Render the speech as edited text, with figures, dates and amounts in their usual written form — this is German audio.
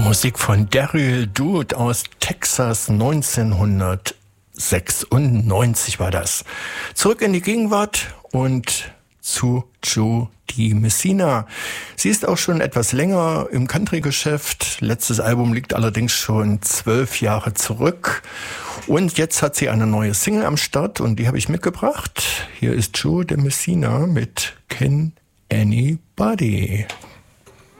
Musik von Daryl Dude aus Texas 1996 war das. Zurück in die Gegenwart und zu Jo Dee Messina. Sie ist auch schon etwas länger im Country-Geschäft. Letztes Album liegt allerdings schon 12 Jahre zurück. Und jetzt hat sie eine neue Single am Start und die habe ich mitgebracht. Hier ist Jo Dee Messina mit Can Anybody.